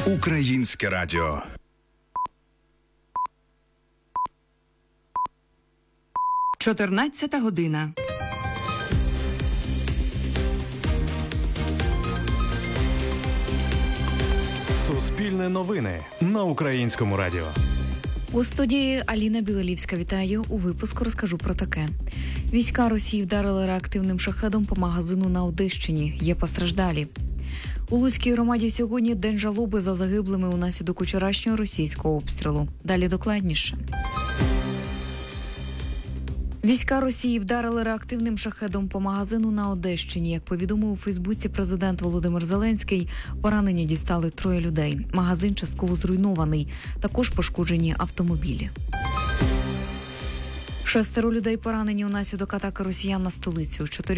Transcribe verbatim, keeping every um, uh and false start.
Українське радіо. чотирнадцята година. Суспільне новини на Українському радіо. У студії Аліна Білолівська. Вітаю. У випуску розкажу про таке. Війська Росії вдарили реактивним шахедом по магазину на Одещині. Є постраждалі. У Луцькій громаді сьогодні день жалоби за загиблими унаслідок вчорашнього російського обстрілу. Далі докладніше. Війська Росії вдарили реактивним шахедом по магазину на Одещині. Як повідомив у Фейсбуці президент Володимир Зеленський, поранення дістали троє людей. Магазин частково зруйнований. Також пошкоджені автомобілі. Шестеро людей поранені унаслідок атаки росіян на столицю. Чотири